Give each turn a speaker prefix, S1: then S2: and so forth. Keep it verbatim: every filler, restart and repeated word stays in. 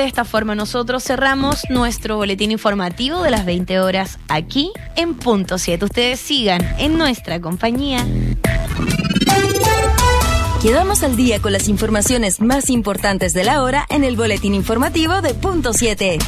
S1: de esta forma nosotros cerramos nuestro boletín informativo de las veinte horas aquí en Punto siete. Ustedes sigan en nuestra compañía.
S2: Quedamos al día con las informaciones más importantes de la hora en el boletín informativo de Punto siete.